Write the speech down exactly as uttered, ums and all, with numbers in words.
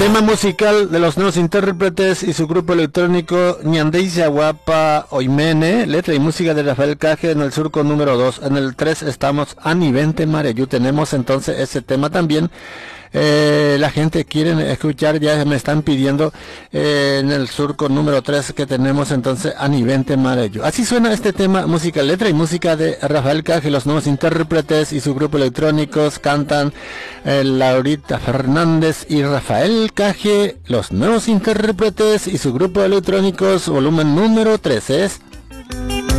Tema musical de los nuevos intérpretes y su grupo electrónico Ñandeisa Guapa Oimene, letra y música de Rafael Caje en el surco número dos. En el tres estamos Anivente Mareyú. Tenemos entonces ese tema también. Eh, la gente quiere escuchar, ya me están pidiendo eh, en el surco número tres que tenemos entonces Anivente Mareyú. Así suena este tema, música, letra y música de Rafael Caje, los nuevos intérpretes y su grupo electrónicos cantan eh, Laurita Fernández y Rafael Caje, los nuevos intérpretes y su grupo electrónicos, volumen número tres es